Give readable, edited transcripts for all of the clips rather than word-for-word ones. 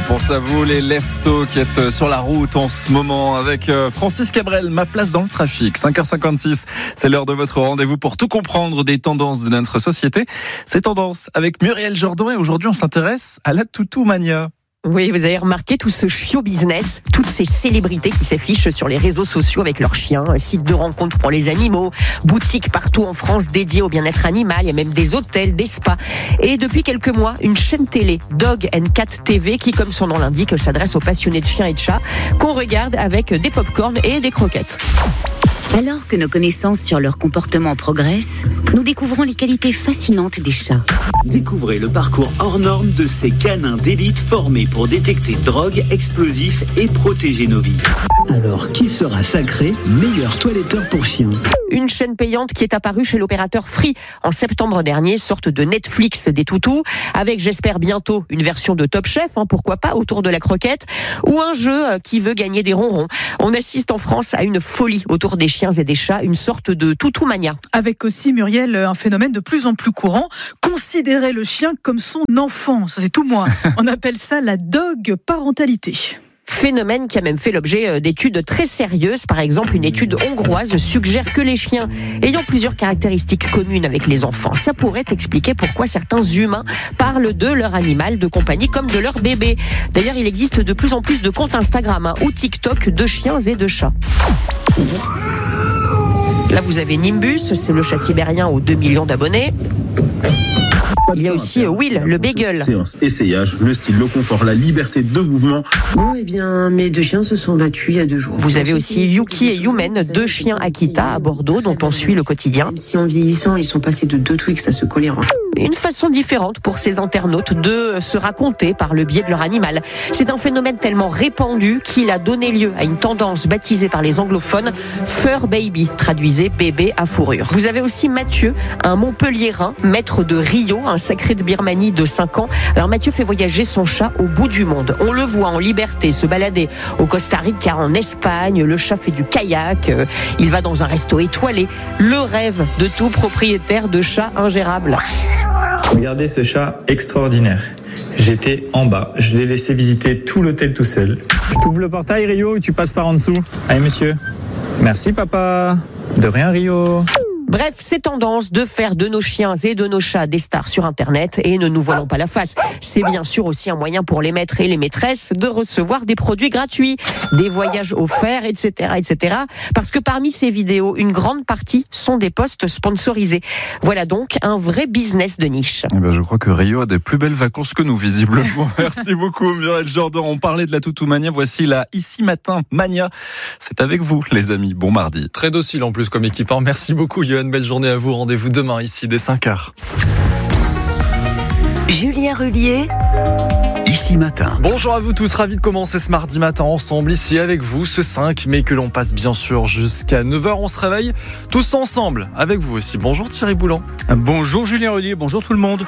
pense à vous les leftos qui êtes sur la route en ce moment avec Francis Cabrel, ma place dans le trafic. 5h56, c'est l'heure de votre rendez-vous pour tout comprendre des tendances de notre société. Ces tendances avec Muriel Jourdan et aujourd'hui on s'intéresse à la toutou-mania. Oui, vous avez remarqué tout ce show business, toutes ces célébrités qui s'affichent sur les réseaux sociaux avec leurs chiens, sites de rencontres pour les animaux, boutiques partout en France dédiées au bien-être animal, il y a même des hôtels, des spas. Et depuis quelques mois, une chaîne télé, Dog & Cat TV, qui, comme son nom l'indique, s'adresse aux passionnés de chiens et de chats, qu'on regarde avec des pop-corn et des croquettes. Alors que nos connaissances sur leur comportement progressent, nous découvrons les qualités fascinantes des chats. Découvrez le parcours hors norme de ces canins d'élite formés pour détecter drogue, explosifs et protéger nos vies. Alors, qui sera sacré meilleur toiletteur pour chiens ? Une chaîne payante qui est apparue chez l'opérateur Free en septembre dernier, sorte de Netflix des toutous, avec j'espère bientôt une version de Top Chef, pourquoi pas, autour de la croquette, ou un jeu qui veut gagner des ronrons. On assiste en France à une folie autour des chiens et des chats, une sorte de toutou-mania. Avec aussi, Muriel, un phénomène de plus en plus courant, considérer le chien comme son enfant, ça c'est tout moi. On appelle ça la dog parentalité. Phénomène qui a même fait l'objet d'études très sérieuses. Par exemple, une étude hongroise suggère que les chiens ayant plusieurs caractéristiques communes avec les enfants, ça pourrait expliquer pourquoi certains humains parlent de leur animal de compagnie comme de leur bébé. D'ailleurs, il existe de plus en plus de comptes Instagram ou TikTok de chiens et de chats. Là, vous avez Nimbus, c'est le chat sibérien aux 2 millions d'abonnés. Il y a aussi Will, le beagle. Séance essayage, le style, le confort, la liberté de mouvement. Bon, mes 2 chiens se sont battus il y a 2 jours. Vous avez aussi Yuki et Yumen, 2 chiens Akita à Bordeaux dont on suit le quotidien. Même si en vieillissant, ils sont passés de 2 Twix à se coller. Une façon différente pour ces internautes de se raconter par le biais de leur animal. C'est un phénomène tellement répandu qu'il a donné lieu à une tendance baptisée par les anglophones Fur Baby, traduisez bébé à fourrure. Vous avez aussi Mathieu, un Montpelliérain, maître de Rio, un sacré de Birmanie de 5 ans. Alors Mathieu fait voyager son chat au bout du monde. On le voit en liberté se balader au Costa Rica, en Espagne. Le chat fait du kayak, il va dans un resto étoilé. Le rêve de tout propriétaire de chat ingérable. Regardez ce chat extraordinaire. J'étais en bas. Je l'ai laissé visiter tout l'hôtel tout seul. Je t'ouvre le portail, Rio, ou tu passes par en dessous ? Allez, monsieur. Merci, papa. De rien, Rio. Bref, ces tendances de faire de nos chiens et de nos chats des stars sur Internet, et ne nous voilons pas la face, c'est bien sûr aussi un moyen pour les maîtres et les maîtresses de recevoir des produits gratuits, des voyages offerts, etc., etc. Parce que parmi ces vidéos, une grande partie sont des posts sponsorisés. Voilà donc un vrai business de niche. Je crois que Rio a des plus belles vacances que nous, visiblement. Merci beaucoup, Muriel Jourdan. On parlait de la toutou-mania. Voici la Ici Matin Mania. C'est avec vous, les amis. Bon mardi. Très docile en plus comme équipe. Merci beaucoup, Yoann. Belle journée à vous. Rendez-vous demain ici dès 5h. Julien Rullier. Ici Matin. Bonjour à vous tous, ravis de commencer ce mardi matin ensemble ici avec vous ce 5 mai que l'on passe bien sûr jusqu'à 9h. On se réveille tous ensemble avec vous aussi. Bonjour Thierry Boulan. Bonjour Julien Rullier, bonjour tout le monde.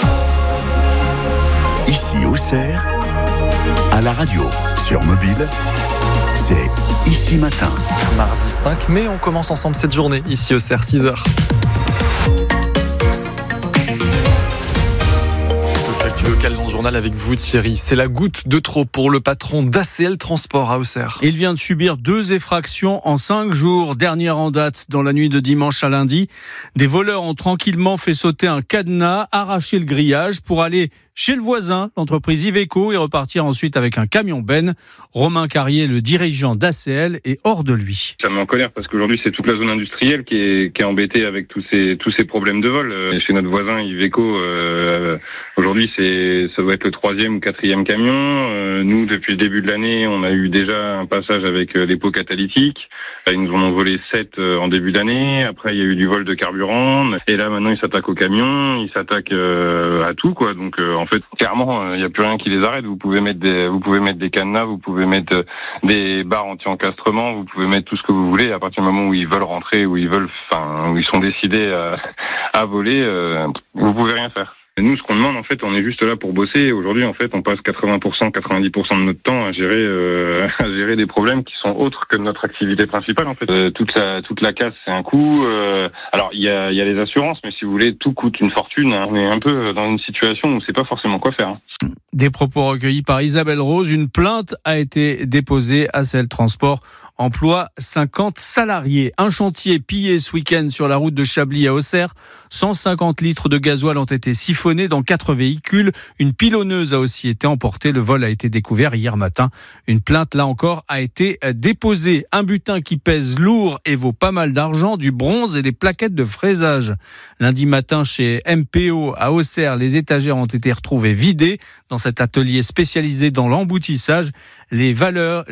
Ici Auxerre, à la radio, sur mobile, c'est Ici Matin. Mardi 5 mai, on commence ensemble cette journée ici au CER 6h. Local dans le journal avec vous Thierry, c'est la goutte de trop pour le patron d'ACL Transport à Auxerre. Il vient de subir 2 effractions en 5 jours. Dernière en date, dans la nuit de dimanche à lundi. Des voleurs ont tranquillement fait sauter un cadenas, arraché le grillage pour aller chez le voisin, l'entreprise Iveco, et repartir ensuite avec un camion Ben. Romain Carrier, le dirigeant d'ACL, est hors de lui. Ça me met en colère parce qu'aujourd'hui c'est toute la zone industrielle qui est embêtée avec tous ces problèmes de vol. Chez notre voisin Iveco, aujourd'hui ça doit être le 3e ou 4e camion. Nous, depuis le début de l'année, on a eu déjà un passage avec les pots catalytiques. Ils nous en ont volé 7 en début d'année. Après, il y a eu du vol de carburant. Et là, maintenant, ils s'attaquent aux camions, ils s'attaquent à tout, quoi. Donc, en fait, clairement, il n'y a plus rien qui les arrête. Vous pouvez mettre des cadenas, vous pouvez mettre des barres anti-encastrement, vous pouvez mettre tout ce que vous voulez. À partir du moment où ils veulent rentrer, où ils sont décidés à voler, vous pouvez rien faire. Et nous, ce qu'on demande, en fait, on est juste là pour bosser. Aujourd'hui, en fait, on passe 80%, 90% de notre temps à gérer des problèmes qui sont autres que notre activité principale, en fait. Toute la casse, c'est un coût. Alors, il y a les assurances, mais si vous voulez, tout coûte une fortune. On est un peu dans une situation où on sait pas forcément quoi faire. Des propos recueillis par Isabelle Rose. Une plainte a été déposée à Celle Transport. Emploie 50 salariés. Un chantier pillé ce week-end sur la route de Chablis à Auxerre. 150 litres de gasoil ont été siphonnés dans 4 véhicules. Une pilonneuse a aussi été emportée. Le vol a été découvert hier matin. Une plainte, là encore, a été déposée. Un butin qui pèse lourd et vaut pas mal d'argent, du bronze et des plaquettes de fraisage. Lundi matin, chez MPO à Auxerre, les étagères ont été retrouvées vidées. Dans cet atelier spécialisé dans l'emboutissage, les voleurs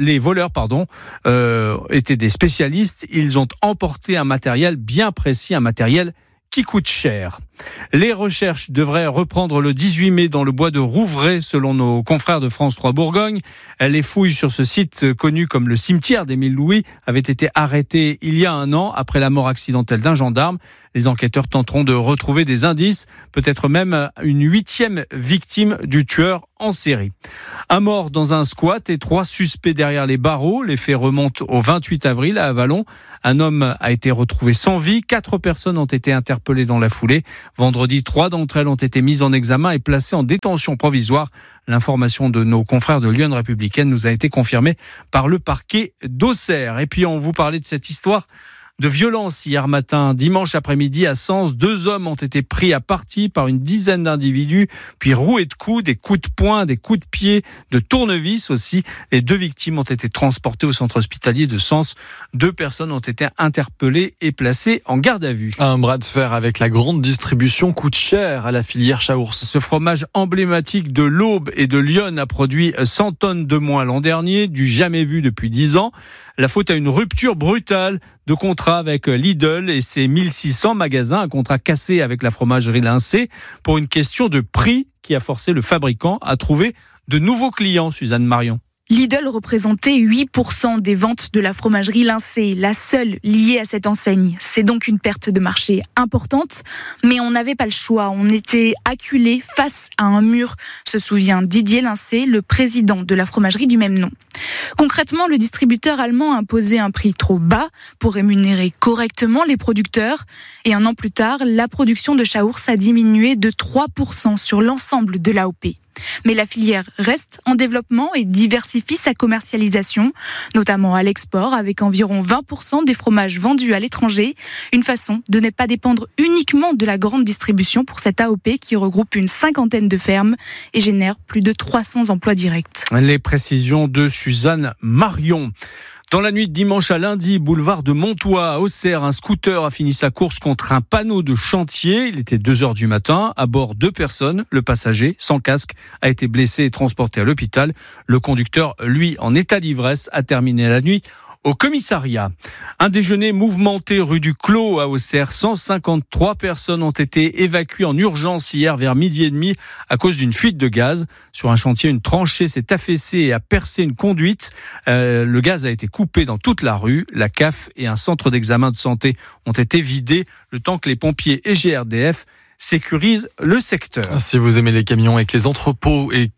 étaient des spécialistes. Ils ont emporté un matériel bien précis, un matériel qui coûte cher. Les recherches devraient reprendre le 18 mai dans le bois de Rouvray, selon nos confrères de France 3 Bourgogne. Les fouilles sur ce site connu comme le cimetière d'Émile Louis avaient été arrêtées il y a 1 an après la mort accidentelle d'un gendarme. Les enquêteurs tenteront de retrouver des indices, peut-être même une 8e victime du tueur en série. Un mort dans un squat et 3 suspects derrière les barreaux. Les faits remontent au 28 avril à Avallon. Un homme a été retrouvé sans vie. 4 personnes ont été interpellées dans la foulée. Vendredi, 3 d'entre elles ont été mises en examen et placées en détention provisoire. L'information de nos confrères de Lyon Républicaine nous a été confirmée par le parquet d'Auxerre. Et puis on vous parlait de cette histoire de violence hier matin. Dimanche après-midi à Sens, 2 hommes ont été pris à partie par une dizaine d'individus, puis roués de coups, des coups de poing, des coups de pied, de tournevis aussi. Les 2 victimes ont été transportées au centre hospitalier de Sens. 2 personnes ont été interpellées et placées en garde à vue. Un bras de fer avec la grande distribution coûte cher à la filière Chaours. Ce fromage emblématique de l'Aube et de Lyon a produit 100 tonnes de moins l'an dernier, du jamais vu depuis 10 ans. La faute à une rupture brutale de contrat avec Lidl et ses 1600 magasins, un contrat cassé avec la fromagerie Lincé pour une question de prix qui a forcé le fabricant à trouver de nouveaux clients, Suzanne Marion. Lidl représentait 8% des ventes de la fromagerie Lincé, la seule liée à cette enseigne. C'est donc une perte de marché importante, mais on n'avait pas le choix. On était acculés face à un mur, se souvient Didier Lincé, le président de la fromagerie du même nom. Concrètement, le distributeur allemand a imposé un prix trop bas pour rémunérer correctement les producteurs. Et 1 an plus tard, la production de Chaours a diminué de 3% sur l'ensemble de l'AOP. Mais la filière reste en développement et diversifie sa commercialisation, notamment à l'export, avec environ 20% des fromages vendus à l'étranger. Une façon de ne pas dépendre uniquement de la grande distribution pour cette AOP qui regroupe une 50aine de fermes et génère plus de 300 emplois directs. Les précisions de Suzanne Marion. Dans la nuit de dimanche à lundi, boulevard de Montois, à Auxerre, un scooter a fini sa course contre un panneau de chantier. Il était 2h du matin. À bord, 2 personnes. Le passager, sans casque, a été blessé et transporté à l'hôpital. Le conducteur, lui, en état d'ivresse, a terminé la nuit au commissariat. Un déjeuner mouvementé rue du Clos à Auxerre. 153 personnes ont été évacuées en urgence hier vers 12h30 à cause d'une fuite de gaz. Sur un chantier, une tranchée s'est affaissée et a percé une conduite. Le gaz a été coupé dans toute la rue. La CAF et un centre d'examen de santé ont été vidés le temps que les pompiers et GRDF sécurise le secteur. Si vous aimez les camions et les entrepôts et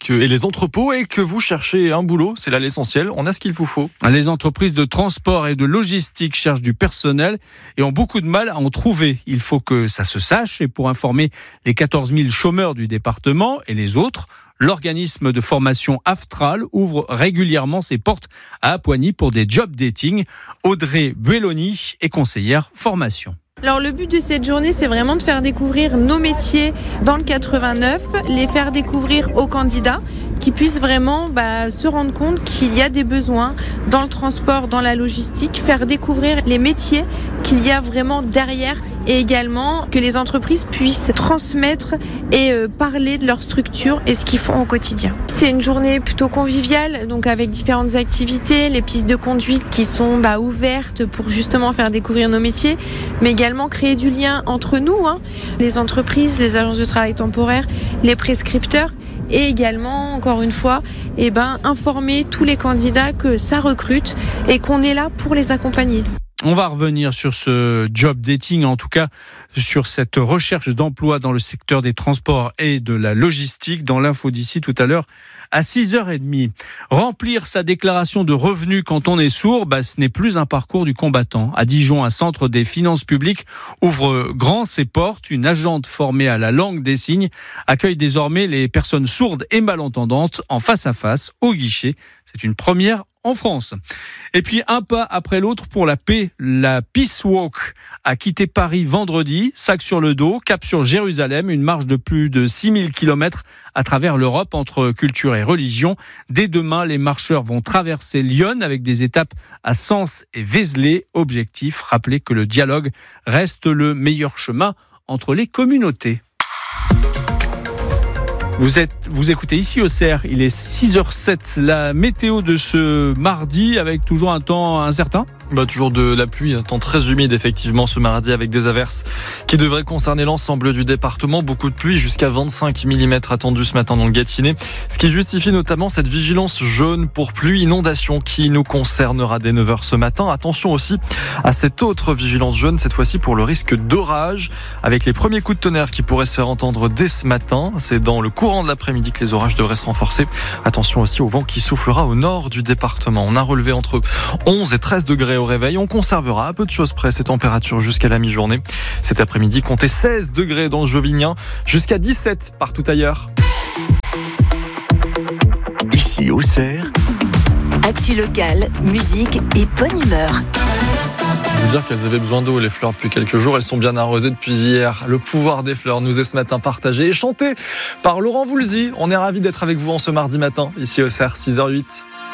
que vous cherchez un boulot, c'est là l'essentiel, on a ce qu'il vous faut. Les entreprises de transport et de logistique cherchent du personnel et ont beaucoup de mal à en trouver. Il faut que ça se sache et pour informer les 14 000 chômeurs du département et les autres, l'organisme de formation Aftral ouvre régulièrement ses portes à Appoigny pour des job dating. Audrey Buelloni est conseillère formation. Alors le but de cette journée, c'est vraiment de faire découvrir nos métiers dans le 89, les faire découvrir aux candidats qui puissent vraiment se rendre compte qu'il y a des besoins dans le transport, dans la logistique, faire découvrir les métiers qu'il y a vraiment derrière et également que les entreprises puissent transmettre et parler de leur structure et ce qu'ils font au quotidien. C'est une journée plutôt conviviale, donc avec différentes activités, les pistes de conduite qui sont ouvertes pour justement faire découvrir nos métiers, mais également créer du lien entre nous, les entreprises, les agences de travail temporaire, les prescripteurs, et également, encore une fois, informer tous les candidats que ça recrute et qu'on est là pour les accompagner. On va revenir sur ce job dating, en tout cas sur cette recherche d'emploi dans le secteur des transports et de la logistique dans l'info d'ici tout à l'heure à 6h30. Remplir sa déclaration de revenus quand on est sourd, ce n'est plus un parcours du combattant. À Dijon, un centre des finances publiques ouvre grand ses portes. Une agente formée à la langue des signes accueille désormais les personnes sourdes et malentendantes en face à face au guichet. C'est une première en France. Et puis un pas après l'autre pour la paix, la Peace Walk a quitté Paris vendredi, sac sur le dos, cap sur Jérusalem, une marche de plus de 6000 km à travers l'Europe entre culture et religion. Dès demain, les marcheurs vont traverser Lyon avec des étapes à Sens et Vézelay. Objectif, rappeler que le dialogue reste le meilleur chemin entre les communautés. Vous écoutez ici au CER, il est 6h07. La météo de ce mardi avec toujours un temps incertain. Toujours de la pluie, un temps très humide effectivement ce mardi avec des averses qui devraient concerner l'ensemble du département. Beaucoup de pluie, jusqu'à 25 mm attendus ce matin dans le Gâtinais. Ce qui justifie notamment cette vigilance jaune pour pluie, inondation qui nous concernera dès 9h ce matin. Attention aussi à cette autre vigilance jaune, cette fois-ci pour le risque d'orage, avec les premiers coups de tonnerre qui pourraient se faire entendre dès ce matin. C'est dans le courant de l'après-midi que les orages devraient se renforcer. Attention aussi au vent qui soufflera au nord du département. On a relevé entre 11 et 13 degrés au réveil. On conservera à peu de choses près ces températures jusqu'à la mi-journée. Cet après-midi, comptez 16 degrés dans le Jovinien, jusqu'à 17 partout ailleurs. Ici au CER, actu locale, musique et bonne humeur. Je veux dire qu'elles avaient besoin d'eau, les fleurs, depuis quelques jours. Elles sont bien arrosées depuis hier. Le pouvoir des fleurs nous est ce matin partagé et chanté par Laurent Voulzy. On est ravis d'être avec vous en ce mardi matin, ici au CER, 6h08.